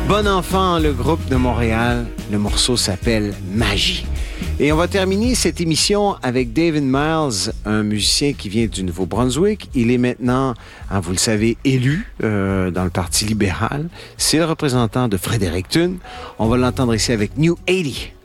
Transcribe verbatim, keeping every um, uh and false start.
Bon Enfant, le groupe de Montréal. Le morceau s'appelle Magie. Et on va terminer cette émission avec David Miles, un musicien qui vient du Nouveau-Brunswick. Il est maintenant, hein, vous le savez, élu euh, dans le Parti libéral. C'est le représentant de Fredericton. On va l'entendre ici avec New eighty.